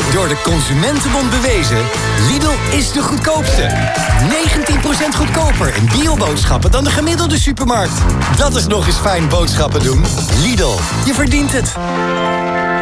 Door de Consumentenbond bewezen, Lidl is de goedkoopste. 19% goedkoper in bioboodschappen dan de gemiddelde supermarkt. Dat is nog eens fijn boodschappen doen. Lidl, je verdient het.